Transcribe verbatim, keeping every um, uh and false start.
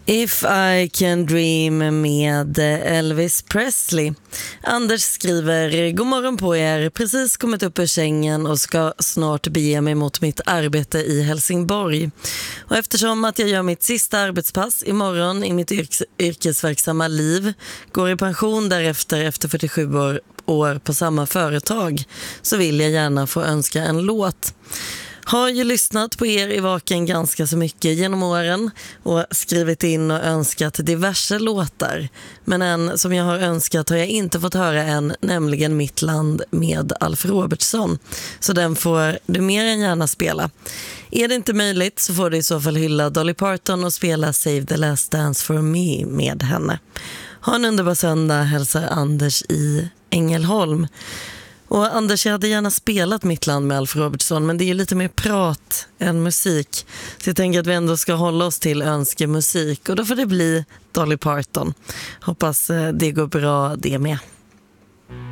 If I Can Dream med Elvis Presley. Anders skriver: God morgon på er, precis kommit upp ur sängen och ska snart bege mig mot mitt arbete i Helsingborg. Och eftersom att jag gör mitt sista arbetspass imorgon i mitt yrkes- yrkesverksamma liv, går i pension därefter efter fyrtiosju år, år på samma företag, så vill jag gärna få önska en låt. Har ju lyssnat på er i Vaken ganska så mycket genom åren och skrivit in och önskat diverse låtar. Men en som jag har önskat har jag inte fått höra än, nämligen Mitt land med Alf Robertson. Så den får du mer än gärna spela. Är det inte möjligt så får du i så fall hylla Dolly Parton och spela Save the Last Dance for Me med henne. Ha en underbar söndag, hälsar Anders i Ängelholm. Och Anders, jag hade gärna spelat Mitt land med Alf Robertson, men det är ju lite mer prat än musik. Så jag tänker att vi ändå ska hålla oss till önskemusik, och då får det bli Dolly Parton. Hoppas det går bra det med.